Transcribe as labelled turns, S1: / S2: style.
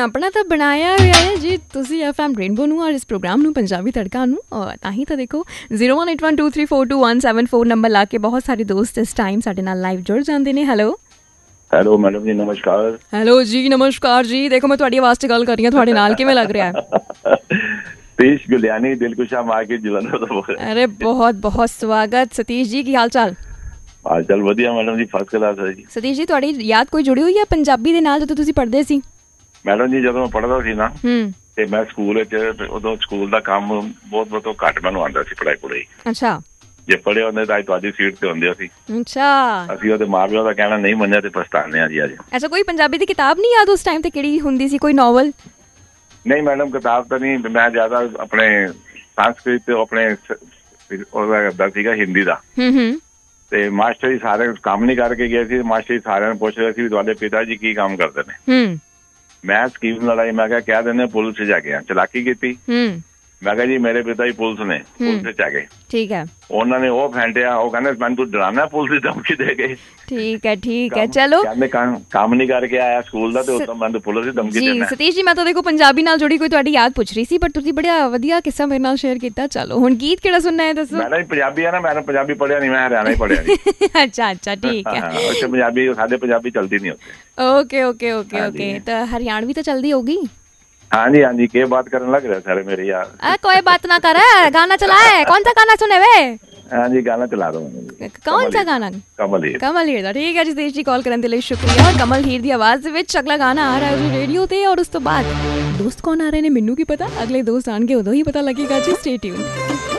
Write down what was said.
S1: ਆਪਣਾ ਤਾਂ ਬਣਾਇਆ ਹੋਇਆ ਹੈ ਜੀ ਤੁਸੀਂ FM ਰੇਨਬੋ ਨੂੰ ਔਰ ਇਸ ਪ੍ਰੋਗਰਾਮ ਨੂੰ ਪੰਜਾਬੀ ਤੜਕਾ ਨੂੰ ਤਾਂ ਹੀ ਤਾਂ ਦੇਖੋ 01812342174 ਨੰਬਰ ਲਾ ਕੇ ਬਹੁਤ ਸਾਰੇ ਦੋਸਤ ਇਸ ਟਾਈਮ ਸਾਡੇ ਨਾਲ ਲਾਈਵ ਜੁੜ ਜਾਂਦੇ ਨੇ।
S2: ਹੈਲੋ ਮੈਡਮ ਜੀ ਨਮਸਕਾਰ।
S1: ਹੈਲੋ ਜੀ ਨਮਸਕਾਰ ਜੀ। ਦੇਖੋ ਮੈਂ ਤੁਹਾਡੀ ਆਵਾਜ਼ 'ਚ ਗੱਲ ਕਰ ਰਹੀ ਹਾਂ, ਤੁਹਾਡੇ ਨਾਲ ਕਿਵੇਂ ਲੱਗ ਰਿਹਾ ਹੈ?
S2: ਸਤੀਸ਼ ਗੁਲਿਆਣੀ ਦਿਲਕੁਸ਼ਾ ਮਾਰਕੀਟ ਜਲੰਧਰ ਤੋਂ।
S1: ਅਰੇ ਬਹੁਤ ਬਹੁਤ ਸਵਾਗਤ ਸਤੀਸ਼ ਜੀ, ਕੀ ਹਾਲ ਚਾਲ?
S2: ਹਾਲ ਚਾਲ ਵਧੀਆ ਮੈਡਮ ਜੀ, ਫਸਟ ਕਲਾਸ ਹੈ ਜੀ।
S1: ਸਤੀਸ਼ ਜੀ ਤੁਹਾਡੀ ਯਾਦ ਕੋਈ ਜੁੜੀ ਹੋਈ ਹੈ ਪੰਜਾਬੀ ਦੇ ਨਾਲ ਜਦੋਂ ਤੁਸੀਂ ਪੜ੍ਹਦੇ ਸੀ?
S2: ਮੈਡਮ ਜੀ ਜਦੋਂ ਮੈਂ ਪੜ੍ਹਦਾ ਸੀ ਨਾ ਤੇ ਮੈਂ ਸਕੂਲ ਵਿੱਚ ਉਦੋਂ ਸਕੂਲ ਦਾ ਕੰਮ ਬਹੁਤ ਘੱਟ ਮੈਨੂੰ ਆਉਂਦਾ ਸੀ, ਪੜ੍ਹਾਈ।
S1: ਅੱਛਾ।
S2: ਜੇ ਪੜ੍ਹੇ ਹੁੰਦੇ ਤਾਂ ਤੁਹਾਡੀ ਸੀਟ ਤੇ ਹੁੰਦੇ ਸੀ।
S1: ਅੱਛਾ।
S2: ਅਸੀਂ ਉਹਦੇ ਮਾਂ ਪਿਓ ਦਾ ਕਹਿਣਾ ਨਹੀਂ ਮੰਨਿਆ ਤੇ ਪਛਤਾਉਂਦੇ ਹਾਂ ਜੀ ਅੱਜ।
S1: ਐਸਾ ਕੋਈ ਪੰਜਾਬੀ ਦੀ ਕਿਤਾਬ ਨਹੀਂ ਯਾਦ ਉਸ ਟਾਈਮ ਤੇ ਕਿਹੜੀ ਹੁੰਦੀ ਸੀ, ਕੋਈ ਨੋਵਲ?
S2: ਨਹੀਂ ਮੈਡਮ ਕਿਤਾਬ ਤਾਂ ਨਹੀਂ, ਮੈਂ ਜ਼ਿਆਦਾ ਆਪਣੇ ਸੰਸਕ੍ਰਿਤ ਤੇ ਆਪਣੇ ਉਹਦਾ ਕਰਦਾ ਸੀਗਾ ਹਿੰਦੀ ਦਾ। ਤੇ ਮਾਸਟਰ ਜੀ ਸਾਰੇ ਕੰਮ ਨਹੀਂ ਕਰਕੇ ਗਏ ਸੀ। ਮਾਸਟਰ ਜੀ ਸਾਰਿਆਂ ਨੂੰ ਪੁੱਛ ਰਹੇ ਸੀ ਵੀ ਤੁਹਾਡੇ ਪਿਤਾ ਜੀ ਕੀ ਕੰਮ ਕਰਦੇ ਨੇ। ਮੈਂ ਸਕੀਮ ਲੜਾਈ, ਮੈਂ ਕਿਹਾ ਕਹਿ ਦਿੰਦੇ ਪੁਲਿਸ 'ਚ ਜਾ ਕੇ ਚਲਾਕੀ ਕੀਤੀ। ਮੈਂ ਕਿਹਾ ਜੀ ਮੇਰੇ ਪਿਤਾ ਜੀ ਪੁਲਿਸ ਨੇ, ਪੁਲਿਸ 'ਚ ਆ ਗਏ। ਠੀਕ ਹੈ। ਉਹਨਾਂ ਨੇ ਉਹ ਫੈਂਟਿਆ, ਉਹ ਕਹਿੰਦੇ ਮੈਨੂੰ ਤੂੰ ਡਰਾਉਣਾ, ਪੁਲਿਸ ਦੀ ਧਮਕੀ ਦੇ ਗਏ। ਠੀਕ ਹੈ ਚਲੋ। ਕਹਿੰਦੇ ਕੰਮ ਨਹੀਂ ਕਰਕੇ ਆਇਆ ਸਕੂਲ ਦਾ ਤੇ ਉਦੋਂ ਮੈਨੂੰ ਪੁਲਿਸ ਦੀ ਧਮਕੀ ਦੇਣਾ।
S1: ਸਤੀਸ਼ ਜੀ ਮੈਂ ਤਾਂ ਦੇਖੋ ਪੰਜਾਬੀ ਨਾਲ ਜੁੜੀ ਕੋਈ ਤੁਹਾਡੀ ਯਾਦ ਪੁੱਛ ਰਹੀ ਸੀ, ਪਰ ਤੁਸੀਂ ਬੜਾ ਵਧੀਆ ਕਿੱਸਾ ਮੇਰੇ ਨਾਲ ਸ਼ੇਅਰ ਕੀਤਾ। ਚਲੋ ਹੁਣ ਗੀਤ ਕਿਹੜਾ ਸੁਣਨਾ ਹੈ ਦੱਸੋ? ਮੈਂ
S2: ਪੰਜਾਬੀ ਆ ਨਾ, ਮੈਂ ਪੰਜਾਬੀ ਪੜ੍ਹਿਆ ਨਹੀਂ, ਮੈਂ ਹਰਿਆਣਾ ਹੀ ਪੜ੍ਹਿਆ ਜੀ।
S1: ਅੱਛਾ ਠੀਕ ਹੈ।
S2: ਪੰਜਾਬੀ ਸਾਡੇ ਪੰਜਾਬੀ ਚਲਦੀ ਨਹੀਂ ਉੱਥੇ।
S1: ਓਕੇ ਤਾਂ ਹਰਿਆਣਵੀ ਤਾਂ ਚਲਦੀ ਹੋगी।
S2: हाँ क्या बात करने लग रहे सारे मेरे यार।
S1: कोई बात ना करे, गाना चलाए। कौन सा गाना सुने वे?
S2: हाँ जी गाना चला दो।
S1: कौन सा गाना? कमल हीर। ठीक है जी सतीश जी, कॉल करने के लिए शुक्रिया। कमल हीर दी आवाज विच अगला गाना आ रहा है जी रेडियो ते, और उस तो बाद दोस्त कौन आ रहे ने मैनू की पता, अगले दोस्त आने के उदों ही पता लगेगा जी। Stay tuned.